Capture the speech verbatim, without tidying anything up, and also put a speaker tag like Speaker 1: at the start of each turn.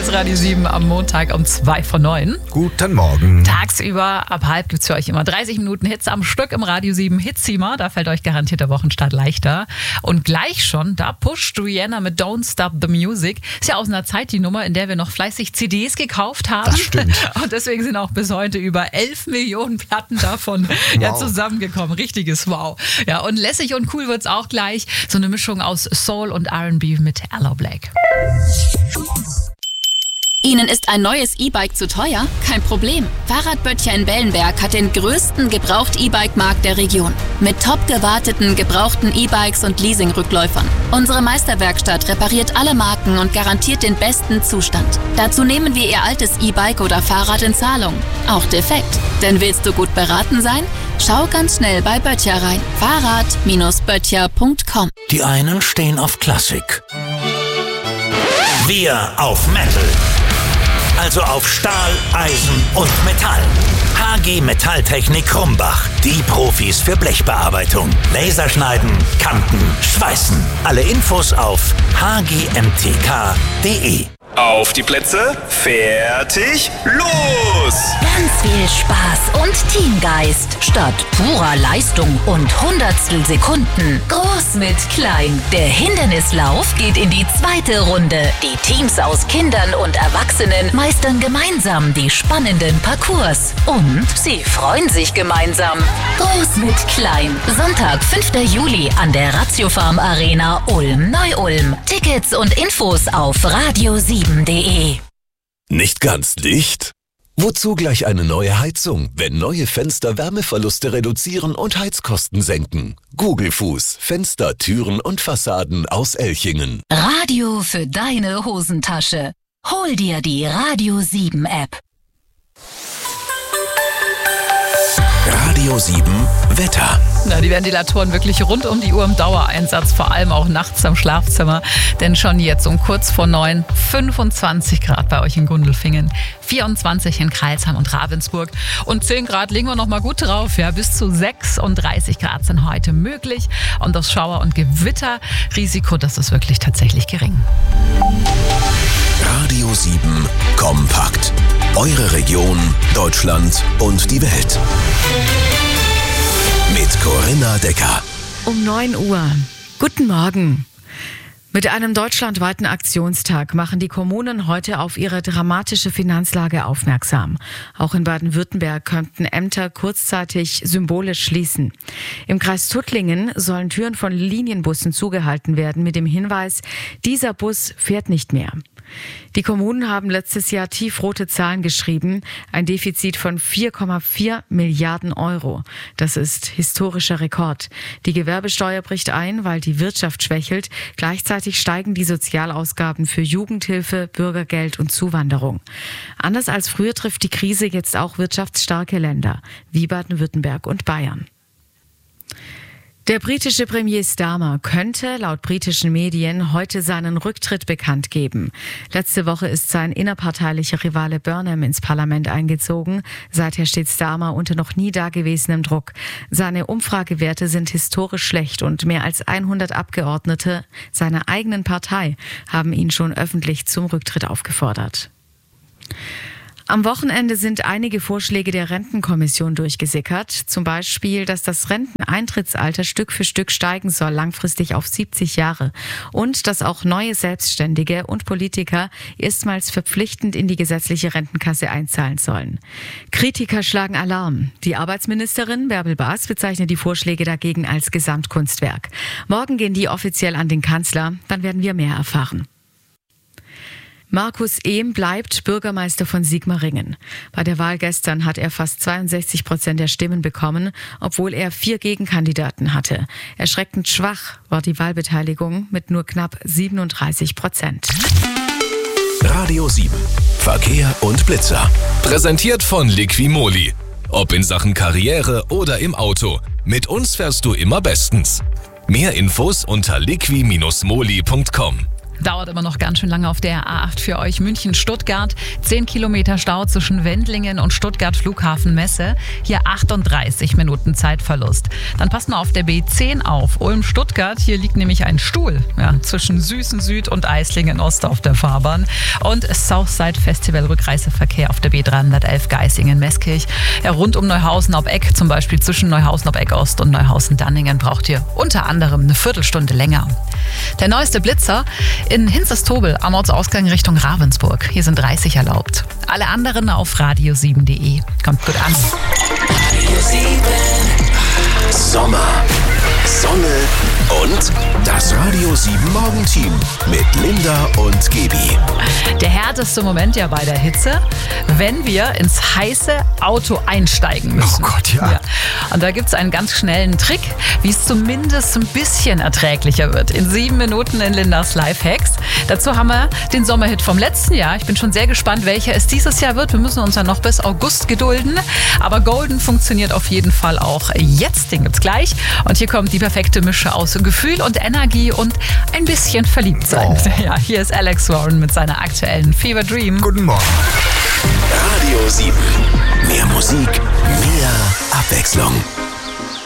Speaker 1: ist Radio sieben am Montag um zwei vor neun.
Speaker 2: Guten Morgen.
Speaker 1: Tagsüber ab halb gibt es für euch immer dreißig Minuten Hits am Stück im Radio sieben Hitzimmer. Da fällt euch garantiert der Wochenstart leichter. Und gleich schon, da pusht Rihanna mit Don't Stop the Music. Ist ja aus einer Zeit die Nummer, in der wir noch fleißig C Ds gekauft haben.
Speaker 2: Das stimmt.
Speaker 1: Und deswegen sind auch bis heute über elf Millionen Platten davon wow. ja, zusammengekommen. Richtiges Wow. Ja, und lässig und cool wird's auch gleich. So eine Mischung aus Soul und R and B mit Aloe Blacc.
Speaker 3: Ihnen ist ein neues E-Bike zu teuer? Kein Problem. Fahrradböttcher in Bellenberg hat den größten Gebraucht-E-Bike-Markt der Region. Mit top gewarteten, gebrauchten E-Bikes und Leasing-Rückläufern. Unsere Meisterwerkstatt repariert alle Marken und garantiert den besten Zustand. Dazu nehmen wir Ihr altes E-Bike oder Fahrrad in Zahlung. Auch defekt. Denn willst du gut beraten sein? Schau ganz schnell bei Böttcher rein. Fahrrad Böttcher punkt com.
Speaker 4: Die einen stehen auf Klassik. Wir auf Metal. Also auf Stahl, Eisen und Metall. H G Metalltechnik Krumbach. Die Profis für Blechbearbeitung. Laserschneiden, Kanten, Schweißen. Alle Infos auf h g m t k punkt d e.
Speaker 5: Auf die Plätze, fertig, los!
Speaker 6: Ganz viel Spaß und Teamgeist. Statt purer Leistung und Hundertstel Sekunden. Groß mit klein. Der Hindernislauf geht in die zweite Runde. Die Teams aus Kindern und Erwachsenen meistern gemeinsam die spannenden Parcours. Und sie freuen sich gemeinsam. Groß mit klein. Sonntag, fünfter Juli an der Ratiofarm Arena Ulm-Neu-Ulm. Tickets und Infos auf radio sieben punkt d e.
Speaker 7: Nicht ganz dicht? Wozu gleich eine neue Heizung, wenn neue Fenster Wärmeverluste reduzieren und Heizkosten senken? Gugelfuß, Fenster, Türen und Fassaden aus Elchingen.
Speaker 6: Radio für deine Hosentasche. Hol dir die Radio sieben App.
Speaker 7: Radio sieben Wetter.
Speaker 1: Na, die Ventilatoren wirklich rund um die Uhr im Dauereinsatz, vor allem auch nachts im Schlafzimmer. Denn schon jetzt um kurz vor neun, fünfundzwanzig Grad bei euch in Gundelfingen, vierundzwanzig in Crailsheim und Ravensburg und zehn Grad legen wir noch mal gut drauf. Ja, bis zu sechsunddreißig Grad sind heute möglich und das Schauer- und Gewitterrisiko, das ist wirklich tatsächlich gering.
Speaker 7: Radio sieben Kompakt. Eure Region, Deutschland und die Welt. Mit Corinna Decker.
Speaker 8: Um neun Uhr. Guten Morgen. Mit einem deutschlandweiten Aktionstag machen die Kommunen heute auf ihre dramatische Finanzlage aufmerksam. Auch in Baden-Württemberg könnten Ämter kurzzeitig symbolisch schließen. Im Kreis Tuttlingen sollen Türen von Linienbussen zugehalten werden mit dem Hinweis, dieser Bus fährt nicht mehr. Die Kommunen haben letztes Jahr tiefrote Zahlen geschrieben, ein Defizit von vier Komma vier Milliarden Euro. Das ist historischer Rekord. Die Gewerbesteuer bricht ein, weil die Wirtschaft schwächelt. Gleichzeitig steigen die Sozialausgaben für Jugendhilfe, Bürgergeld und Zuwanderung. Anders als früher trifft die Krise jetzt auch wirtschaftsstarke Länder, wie Baden-Württemberg und Bayern. Der britische Premier Starmer könnte laut britischen Medien heute seinen Rücktritt bekannt geben. Letzte Woche ist sein innerparteilicher Rivale Burnham ins Parlament eingezogen. Seither steht Starmer unter noch nie dagewesenem Druck. Seine Umfragewerte sind historisch schlecht und mehr als hundert Abgeordnete seiner eigenen Partei haben ihn schon öffentlich zum Rücktritt aufgefordert. Am Wochenende sind einige Vorschläge der Rentenkommission durchgesickert. Zum Beispiel, dass das Renteneintrittsalter Stück für Stück steigen soll, langfristig auf siebzig Jahre. Und dass auch neue Selbstständige und Politiker erstmals verpflichtend in die gesetzliche Rentenkasse einzahlen sollen. Kritiker schlagen Alarm. Die Arbeitsministerin Bärbel Baas bezeichnet die Vorschläge dagegen als Gesamtkunstwerk. Morgen gehen die offiziell an den Kanzler, dann werden wir mehr erfahren. Markus Ehm bleibt Bürgermeister von Sigmaringen. Bei der Wahl gestern hat er fast zweiundsechzig Prozent der Stimmen bekommen, obwohl er vier Gegenkandidaten hatte. Erschreckend schwach war die Wahlbeteiligung mit nur knapp siebenunddreißig Prozent.
Speaker 7: Radio sieben. Verkehr und Blitzer.
Speaker 9: Präsentiert von Liquimoli. Ob in Sachen Karriere oder im Auto. Mit uns fährst du immer bestens. Mehr Infos unter liqui Bindestrich moli punkt com.
Speaker 1: Dauert immer noch ganz schön lange auf der A acht für euch. München-Stuttgart, zehn Kilometer Stau zwischen Wendlingen und Stuttgart Flughafen Messe. Hier achtunddreißig Minuten Zeitverlust. Dann passt mal auf der B zehn auf. Ulm-Stuttgart, hier liegt nämlich ein Stuhl ja, zwischen Süßen Süd und Eislingen Ost auf der Fahrbahn. Und Southside Festival Rückreiseverkehr auf der B dreihundertelf Geisingen-Meßkirch. Ja, rund um Neuhausen ob Eck, zum Beispiel zwischen Neuhausen ob Eck Ost und Neuhausen-Danningen, braucht ihr unter anderem eine Viertelstunde länger. Der neueste Blitzer in Hinzerstobel am Ortsausgang Richtung Ravensburg. Hier sind dreißig erlaubt. Alle anderen auf radio sieben punkt de. Kommt gut an.
Speaker 7: Radio sieben. Sommer, Sonne und das Radio sieben Morgenteam mit Linda und Gebi.
Speaker 1: Der härteste Moment ja bei der Hitze, wenn wir ins heiße Auto einsteigen müssen.
Speaker 2: Oh Gott, ja.
Speaker 1: ja. Und da gibt es einen ganz schnellen Trick, wie es zumindest ein bisschen erträglicher wird. In sieben Minuten in Lindas Lifehacks. Dazu haben wir den Sommerhit vom letzten Jahr. Ich bin schon sehr gespannt, welcher es dieses Jahr wird. Wir müssen uns ja noch bis August gedulden. Aber Golden funktioniert auf jeden Fall auch jetzt. Den gibt's gleich. Und hier kommt die perfekte Mische aus Gefühl und Energie und ein bisschen verliebt sein. Oh. Ja, hier ist Alex Warren mit seiner aktuellen Fever Dream.
Speaker 2: Guten Morgen.
Speaker 7: Radio sieben. Mehr Musik, mehr Abwechslung.